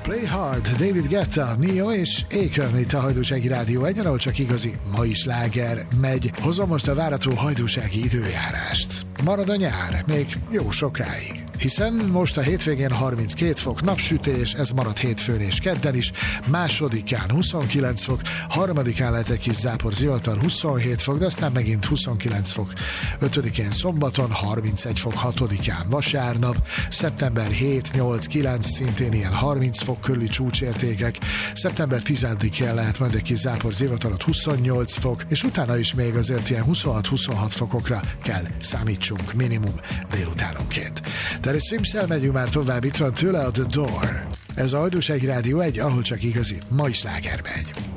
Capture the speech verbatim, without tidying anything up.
Play Hard, David Guetta, Nio és Akon itt a Hajdúsági Rádió egyen, ahol csak igazi mai sláger megy. Hozom most a várható hajdúsági időjárást. Marad a nyár, még jó sokáig. Hiszen most a hétvégén harminckét fok napsütés, ez marad hétfőn és kedden is, másodikán huszonkilenc fok, harmadikán lehet egy kis zápor zivatar huszonhét fok, de aztán megint huszonkilenc fok, ötödikén szombaton harmincegy fok, hatodikán vasárnap, szeptember hét, nyolc, kilenc szintén ilyen harminc fok körüli csúcsértékek, szeptember tizedikén lehet majd egy kis zápor zivatar huszonnyolc fok, és utána is még azért ilyen huszonhat-huszonhat fokokra kell számítsunk minimum délutánonként. Terry Simpson, megyünk már tovább, itt van tőle a The Door. Ez a Hajdúsági Rádió egy, ahol csak igazi mai sláger megy.